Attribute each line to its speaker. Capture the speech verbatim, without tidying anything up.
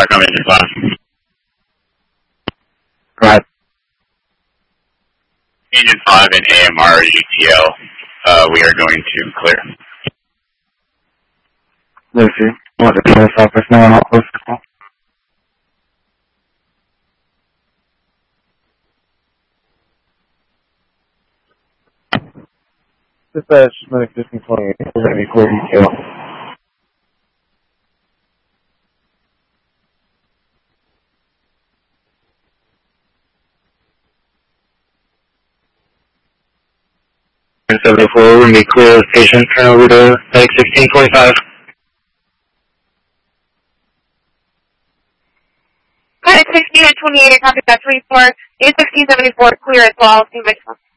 Speaker 1: Stockholm Engine five.
Speaker 2: Go ahead.
Speaker 1: Engine five and A M R U T L, uh, we are going to clear.
Speaker 2: Lucy, what the police office now not close to call? Dispatch, medic fifteen twenty-eight, we're going to be clear detail. seventy-four, we're going to be clear of patient, turn over to medic sixteen twenty-five.
Speaker 3: Medic sixteen twenty-eight, copy that three four, A sixteen seventy-four, clear as well, same